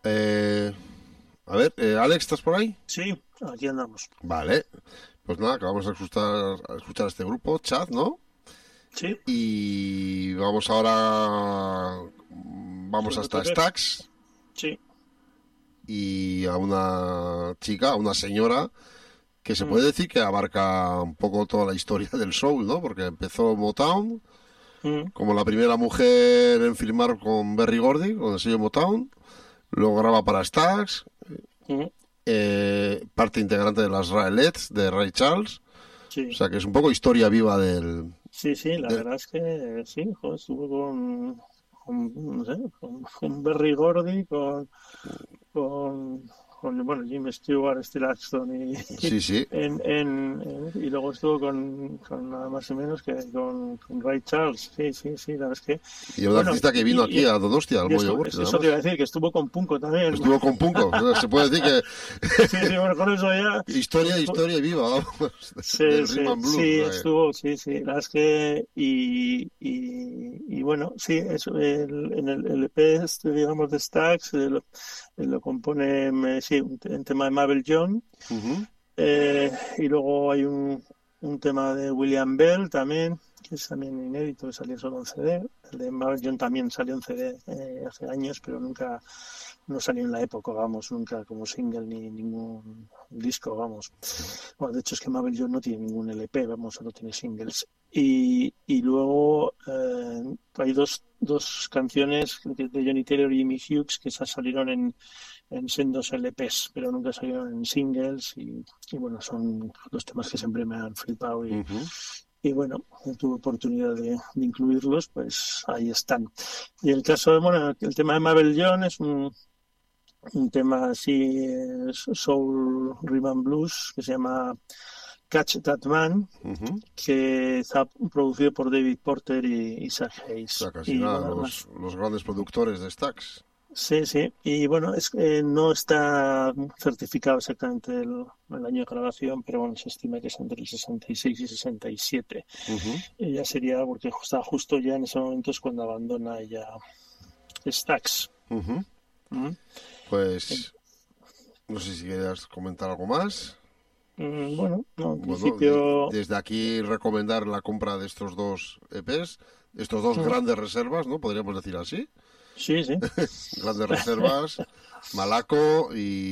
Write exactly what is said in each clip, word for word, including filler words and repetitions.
Eh, a ver, eh, Alex, ¿estás por ahí? Sí, aquí andamos. Vale. Pues nada, acabamos de escuchar, a escuchar este grupo, Chat, ¿no? Sí, Y vamos ahora, vamos son los hasta E Pes. Stax Sí. y a una chica, a una señora que se Mm, puede decir que abarca un poco toda la historia del soul, ¿no? Porque empezó Motown mm, como la primera mujer en firmar con Berry Gordy, con el sello Motown. Luego graba para Stax, mm, eh, parte integrante de las Raelettes de Ray Charles. O sí. sea que es un poco historia viva del... Sí, sí, la del- verdad es que sí, joder, estuvo con, con, no sé, con, con Berry Gordy, con, con, con, bueno, Jim Stewart, Steve Axton y, sí, sí. en, en, en- y luego estuvo con, con nada más y menos que con, con Ray Charles. Sí, sí, sí, la verdad es que, Y un bueno, artista que vino y, aquí y, a Donostia, al y Moyo esto, Works, nada eso te iba más. a decir, que estuvo con Punco también. Estuvo con Punco. O sea, se puede decir Sí, sí, bueno, con eso ya. que historia, historia viva, vamos, Sí, del sí, Rhythm and Blues. sí, O sea que- estuvo, sí, sí, la verdad es que, y, y, y bueno, sí, eso, el, en el, el E P este, digamos, de Stax, eh, lo, eh, lo compone, eh, sí, un, te- un tema de Mabel John, Ujú. eh, y luego hay un, un tema de William Bell también, que es también inédito, que salió solo en C D. El de Mabel John también salió en C D eh, hace años, pero nunca, no salió en la época, vamos, nunca como single ni ningún disco, vamos. Bueno, de hecho es que Mabel John no tiene ningún L P, vamos, solo tiene singles. Y, y luego eh, hay dos, dos canciones de Johnny Taylor y Jimmy Hughes que esas salieron en, en sendos L Ps, pero nunca salieron en singles. Y, y bueno, son los temas que siempre me han flipado. Y, Ujú. y bueno, tuve oportunidad de, de incluirlos, pues ahí están. Y el caso de, bueno, el tema de Mabel John es un, un tema así, eh, soul, rhythm and blues, que se llama Catch That Man, Ujú. que está producido por David Porter y Isaac O Hayes. sea, casi Y nada, bueno, los, además, los grandes productores de Stax. sí, sí. Y bueno, es que no está certificado exactamente el, el año de grabación, pero bueno, se estima que es entre el sesenta y seis y sesenta y siete. Ujú. Y ya sería, porque está justo ya en ese momento es cuando abandona ya Stax. Ujú. ¿Mm? Pues no sé si quieras comentar algo más. Mm, Bueno, no, en Bueno, de- principio, desde aquí recomendar la compra de estos dos E Ps, estos dos mm, grandes reservas, ¿no? Podríamos decir así. sí, sí. Grandes reservas, Malaco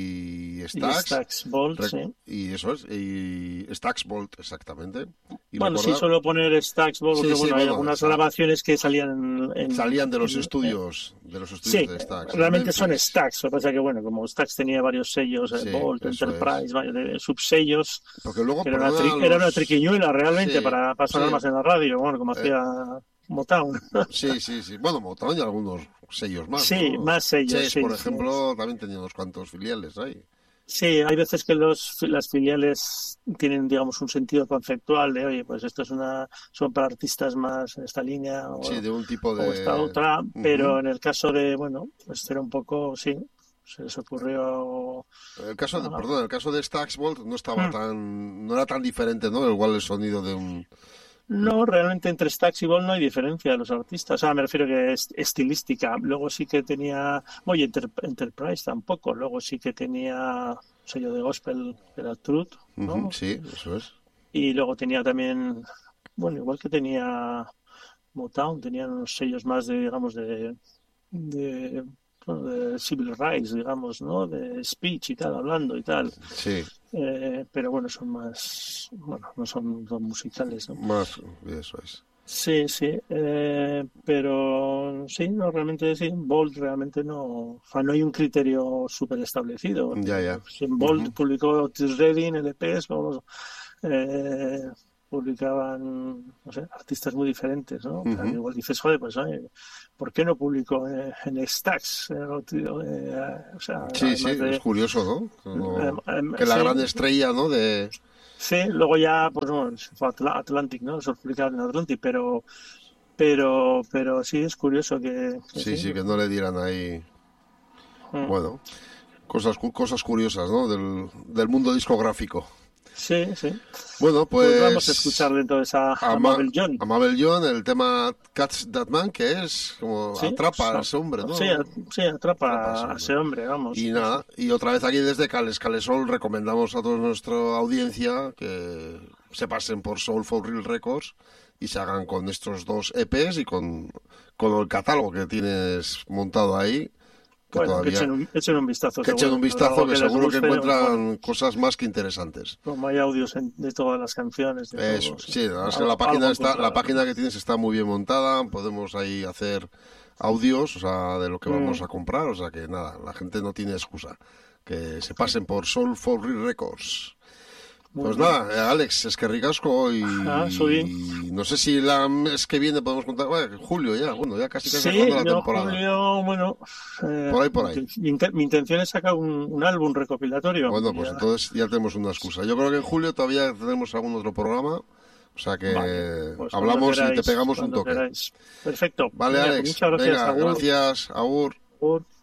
y Y Stax. Stax Bolt, Rec- sí. Y eso es, y Stax Bolt, exactamente. Y Bueno, sí, recordar, suelo poner Stax Bolt porque sí, sí, bueno, hay bueno, algunas esa- grabaciones que salían en, en- salían de los en- en- estudios, de los estudios sí, de Stax, en realmente son Memphis. Stax. Lo que pasa es que bueno, como Stax tenía varios sellos, eh, Sí, Bolt, eso es. Enterprise, varios de- subsellos, Porque luego, que era una, tri- perdona era una los... triquiñuela realmente Sí, para, para sí, sonar más en la radio, bueno, como eh, hacía Motown. sí, sí, sí. Bueno, Motown y algunos sellos más, Sí, ¿no? más sellos, Chess, sí, por sí. ejemplo, también tenía unos cuantos filiales ahí. Sí, hay veces que los, las filiales tienen, digamos, un sentido conceptual de, oye, pues esto es una, son para artistas más en esta línea Sí, o, de un tipo o esta de... otra, pero Ujú. en el caso de, bueno, pues era un poco, sí, se les ocurrió. El caso de, ah, perdón, el caso de Staxbolt no estaba hmm. tan, no era tan diferente, ¿no? Igual el sonido de un... No, realmente entre Stax y Ball no hay diferencia de los artistas. O sea, me refiero que es estilística. Luego sí que tenía, oye, Enter- Enterprise tampoco. Luego sí que tenía sello de gospel, que era Truth, Ujú, ¿no? sí, eso es. Y luego tenía también, bueno, igual que tenía Motown, tenían unos sellos más de, digamos, de, de, bueno, de civil rights, digamos, ¿no? De speech y tal, hablando y tal. Sí, Eh, pero bueno, son más, bueno, no son, son musicales, ¿no? más, eso es. Sí, sí, eh, pero sí, no, realmente sí, en Bolt realmente no, o sea, no hay un criterio súper establecido. Ya, ya. Si en Bolt Ujú. publicó Otis Redding, L Ps, vamos, eh, publicaban, no sé, artistas muy diferentes, ¿no? O sea, Ujú. igual dices, joder, pues, oye, ¿por qué no publicó eh, en Stax? Eh, o tío, eh, o sea, Sí, sí, además es de, curioso, ¿no? eh, Como eh, que la sí, gran estrella, ¿no? De... sí, luego ya, pues bueno, se fue a Atl- Atlantic, ¿no? Se publicaba en Atlantic, pero pero, pero sí es curioso que, que Sí, sí. sí, que no le dieran ahí... Mm. Bueno, cosas, cu- cosas curiosas, ¿no? Del, del mundo discográfico. Sí, sí. Bueno, pues, Pues vamos a escuchar dentro de esa a, a Ma- Mabel John. a Mabel John, el tema Catch That Man, que es como Sí, atrapa a o ese hombre, ¿no? sí, a- sí, Atrapa a atrapa ese a hombre. ese hombre, vamos. Y Sí, nada, sí. y otra vez aquí desde Cales Calesol recomendamos a toda nuestra audiencia que se pasen por Soul for Real Records y se hagan con estos dos E Pes y con, con el catálogo que tienes montado ahí. Que Bueno, todavía, que echen un, echen un vistazo. que echen seguro. un vistazo, Algo que les seguro que guste, encuentran bueno, cosas más que interesantes. como hay audios en- de todas las canciones, de Eso, todo, sí. sí, la verdad es que Algo- la página algo está, la encontrarán. página que tienes está muy bien montada, podemos ahí hacer audios, o sea, de lo que vamos Mm. a comprar, o sea que nada, la gente no tiene excusa, que se pasen por Soul for Real Records. Muy Pues bien. nada, eh, Alex, es que ricasco y, Ah, soy. y no sé si la mes que viene podemos contar, bueno, julio ya, bueno, ya casi casi Sí, acabando la yo, temporada. Julio, bueno, eh, Por ahí, por ahí. mi, inten- mi intención es sacar un, un álbum recopilatorio. Bueno, pues Ya- entonces ya tenemos una excusa. Yo creo que en julio todavía tenemos algún otro programa, o sea que Vale, pues cuando hablamos y te queráis, pegamos un cuando toque. queráis. Perfecto. Vale, Venga, pues Alex, muchas gracias, venga, Agur. gracias, Agur. Agur.